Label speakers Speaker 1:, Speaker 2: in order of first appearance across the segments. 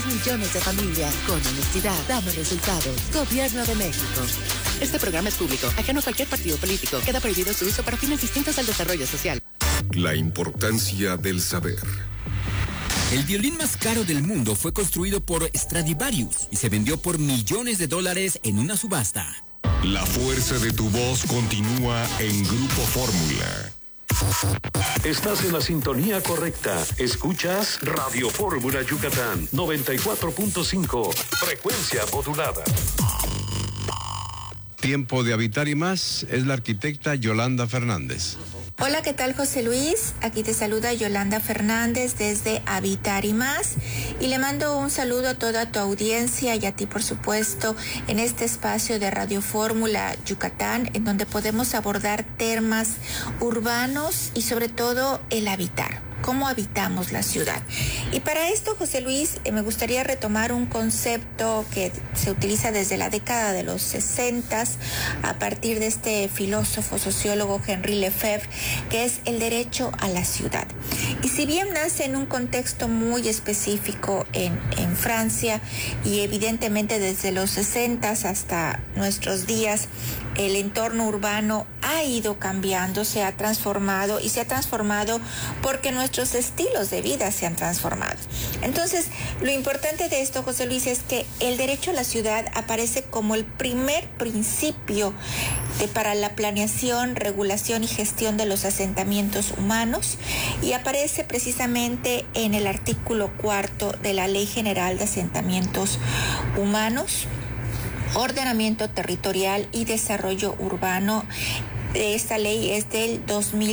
Speaker 1: millones de familias. Con honestidad, damos resultados. Gobierno de México. Este programa es público, ajeno a cualquier partido político. Queda prohibido su uso para fines distintos al desarrollo social.
Speaker 2: La importancia del saber.
Speaker 3: El violín más caro del mundo fue construido por Stradivarius y se vendió por millones de dólares en una subasta.
Speaker 2: La fuerza de tu voz continúa en Grupo Fórmula.
Speaker 4: Estás en la sintonía correcta. Escuchas Radio Fórmula Yucatán 94.5, frecuencia modulada.
Speaker 5: Tiempo de Habitar y Más es la arquitecta Yolanda Fernández.
Speaker 6: Hola, ¿qué tal, José Luis? Aquí te saluda Yolanda Fernández desde Habitar y Más y le mando un saludo a toda tu audiencia y a ti, por supuesto, en este espacio de Radio Fórmula Yucatán, en donde podemos abordar temas urbanos y sobre todo el habitar. Cómo habitamos la ciudad. Y para esto, José Luis, me gustaría retomar un concepto que se utiliza desde la década de los 60 a partir de este filósofo sociólogo Henri Lefebvre, que es el derecho a la ciudad. Y si bien nace en un contexto muy específico en Francia y evidentemente desde los 60 hasta nuestros días, el entorno urbano ha ido cambiando, se ha transformado y se ha transformado porque nuestros estilos de vida se han transformado. Entonces, lo importante de esto, José Luis, es que el derecho a la ciudad aparece como el primer principio para la planeación, regulación y gestión de los asentamientos humanos y aparece precisamente en el artículo 4 de la Ley General de Asentamientos Humanos, Ordenamiento Territorial y Desarrollo Urbano. Esta ley es del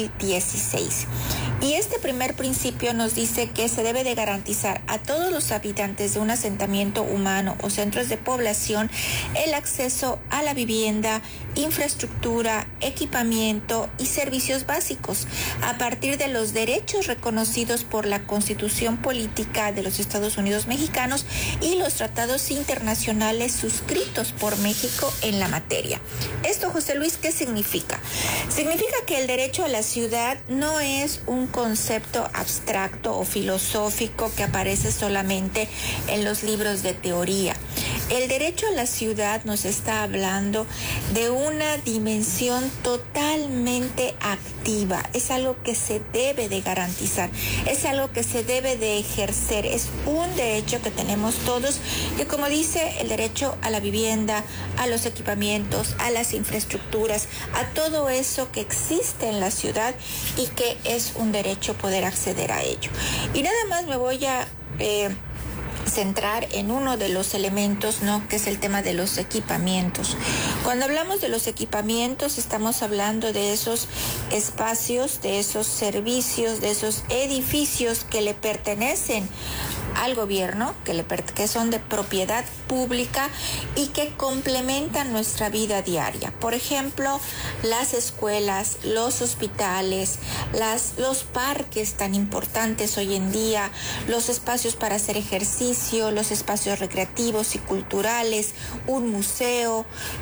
Speaker 6: 2016. Y este primer principio nos dice que se debe de garantizar a todos los habitantes de un asentamiento humano o centros de población el acceso a la vivienda, infraestructura, equipamiento y servicios básicos a partir de los derechos reconocidos por la Constitución Política de los Estados Unidos Mexicanos y los tratados internacionales suscritos por México en la materia. Esto, José Luis, ¿qué significa? Significa que el derecho a la ciudad no es un concepto abstracto o filosófico que aparece solamente en los libros de teoría. El derecho a la ciudad nos está hablando de una dimensión totalmente activa. Es algo que se debe de garantizar, es algo que se debe de ejercer, es un derecho que tenemos todos, que como dice, el derecho a la vivienda, a los equipamientos, a las infraestructuras, a todo eso que existe en la ciudad y que es un derecho poder acceder a ello. Y nada más me voy a centrar en uno de los elementos, ¿no?, que es el tema de los equipamientos. Cuando hablamos de los equipamientos, estamos hablando de esos espacios, de esos servicios, de esos edificios que le pertenecen al gobierno, que son de propiedad pública y que complementan nuestra vida diaria. Por ejemplo, las escuelas, los hospitales, los parques tan importantes hoy en día, los espacios para hacer ejercicio, los espacios recreativos y culturales, un museo,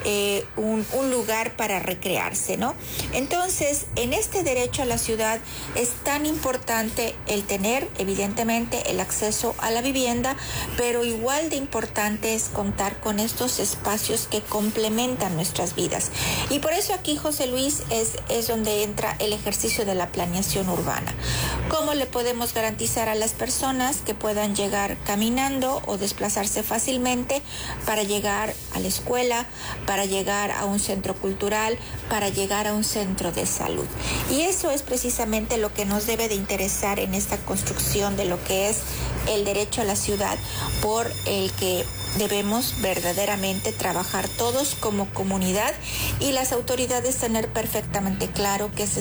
Speaker 6: un lugar para recrearse, ¿no? Entonces, en este derecho a la ciudad es tan importante el tener, evidentemente, el acceso a la vivienda, pero igual de importante es contar con estos espacios que complementan nuestras vidas. Y por eso aquí, José Luis, es donde entra el ejercicio de la planeación urbana. ¿Cómo le podemos garantizar a las personas que puedan llegar caminando o desplazarse fácilmente para llegar a la escuela, para llegar a un centro cultural, para llegar a un centro de salud? Y eso es precisamente lo que nos debe de interesar en esta construcción de lo que es el derecho a la ciudad, por el que debemos verdaderamente trabajar todos como comunidad y las autoridades tener perfectamente claro que ese